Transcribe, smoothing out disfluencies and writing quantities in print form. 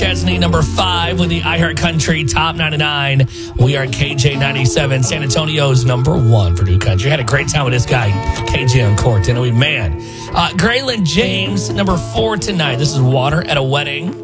Chesney, number 5 with the iHeart Country Top 99. We are KJ97, San Antonio's number 1 for New Country. Had a great time with this guy, KJ on court, didn't we? Man. Graylin James, number 4 tonight. This is Water at a Wedding.